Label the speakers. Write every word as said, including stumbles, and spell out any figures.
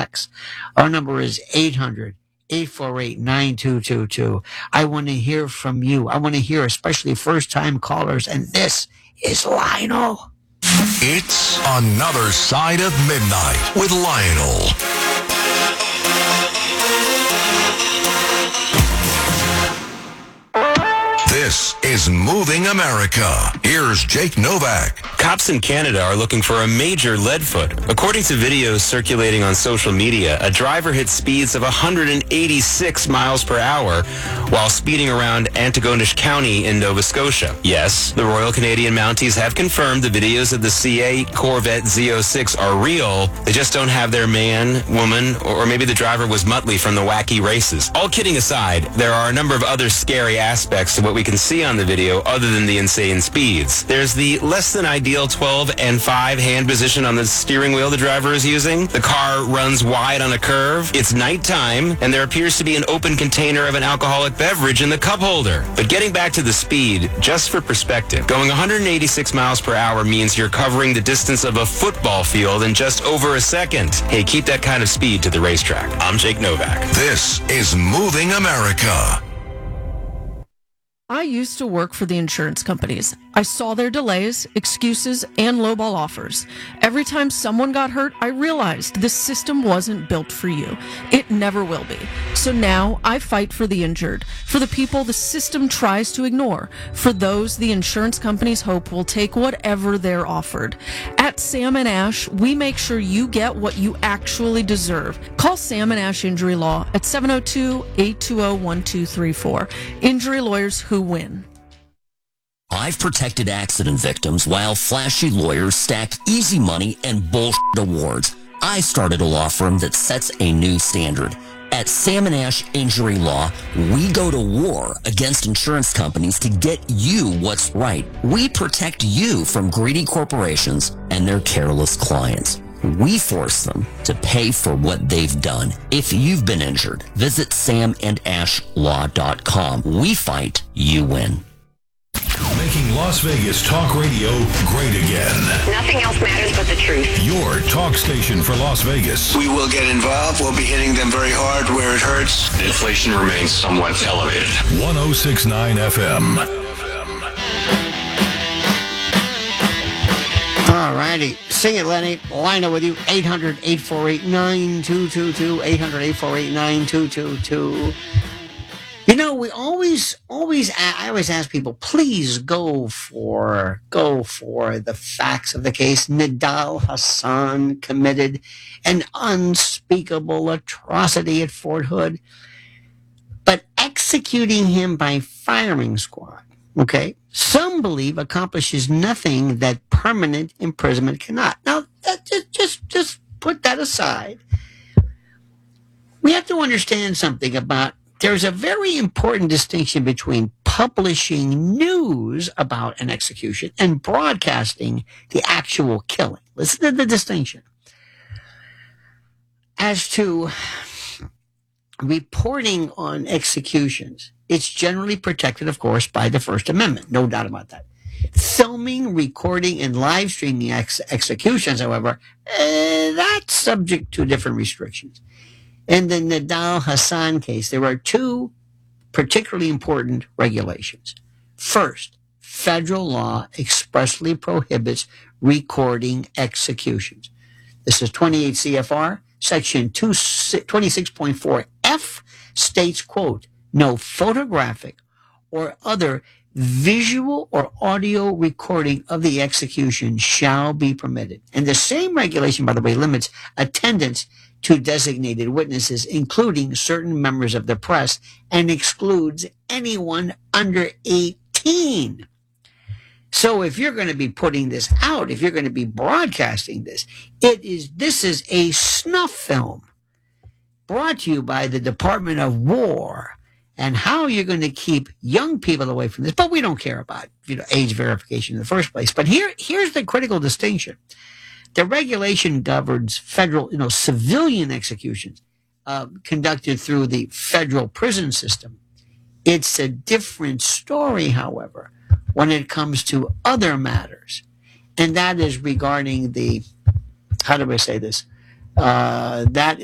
Speaker 1: text. Our number is eight hundred, eight four eight, nine two two two. I want to hear from you. I want to hear especially first-time callers, and this is Lionel.
Speaker 2: It's Another Side of Midnight with Lionel. This is Moving America. Here's Jake Novak.
Speaker 3: Cops in Canada are looking for a major leadfoot. According to videos circulating on social media, a driver hit speeds of one hundred eighty-six miles per hour while speeding around Antigonish County in Nova Scotia. Yes, the Royal Canadian Mounties have confirmed the videos of the C A Corvette Z oh six are real. They just don't have their man, woman, or maybe the driver was Muttley from the wacky races. All kidding aside, there are a number of other scary aspects to what we can see on the video other than the insane speeds. There's the less than ideal twelve and five hand position on the steering wheel the driver is using. The car runs wide on a curve. It's nighttime, and there appears to be an open container of an alcoholic beverage in the cup holder. But getting back to the speed, just for perspective, going one hundred eighty-six miles per hour means you're covering the distance of a football field in just over a second. Hey, keep that kind of speed to the racetrack. I'm Jake Novak.
Speaker 2: This is Moving America.
Speaker 4: I used to work for the insurance companies. I saw their delays, excuses, and lowball offers. Every time someone got hurt, I realized this system wasn't built for you. It never will be. So now I fight for the injured, for the people the system tries to ignore, for those the insurance companies hope will take whatever they're offered. At Sam and Ash, we make sure you get what you actually deserve. Call Sam and Ash Injury Law at seven oh two, eight two oh, one two three four. Injury lawyers who win.
Speaker 5: I've protected accident victims while flashy lawyers stacked easy money and bullshit awards. I started a law firm that sets a new standard. At Sam and Ash Injury Law, we go to war against insurance companies to get you what's right. We protect you from greedy corporations and their careless clients. We force them to pay for what they've done. If you've been injured, visit sam and ash law dot com. We fight, you win.
Speaker 2: Making Las Vegas talk radio great again.
Speaker 6: Nothing else matters but the truth.
Speaker 2: Your talk station for Las Vegas.
Speaker 7: We will get involved. We'll be hitting them very hard where it hurts.
Speaker 8: Inflation remains somewhat elevated.
Speaker 2: one oh six point nine F M.
Speaker 1: All righty. Sing it, Lenny. Line up with you. eight hundred, eight four eight, nine two two two. eight hundred, eight four eight, nine two two two. You know, we always, always, I always ask people, please go for, go for the facts of the case. Nidal Hasan committed an unspeakable atrocity at Fort Hood, but executing him by firing squad, okay, some believe accomplishes nothing that permanent imprisonment cannot. Now, that, just, just, just put that aside. We have to understand something about there's a very important distinction between publishing news about an execution and broadcasting the actual killing. Listen to the distinction. As to reporting on executions, it's generally protected, of course, by the First Amendment. No doubt about that. Filming, recording, and live streaming ex- executions, however, eh, that's subject to different restrictions. In the Nidal Hasan case, there are two particularly important regulations. First, federal law expressly prohibits recording executions. This is twenty-eight C F R, section twenty-six point four F states, quote, no photographic or other visual or audio recording of the execution shall be permitted. And the same regulation, by the way, limits attendance to designated witnesses, including certain members of the press, and excludes anyone under eighteen. So if you're going to be putting this out, if you're going to be broadcasting this, it is this is a snuff film brought to you by the Department of War, and how you're going to keep young people away from this. But we don't care about, you know, age verification in the first place. But here, here's the critical distinction. The regulation governs federal, you know, civilian executions uh, conducted through the federal prison system. It's a different story, however, when it comes to other matters. And that is regarding the, how do I say this? Uh, that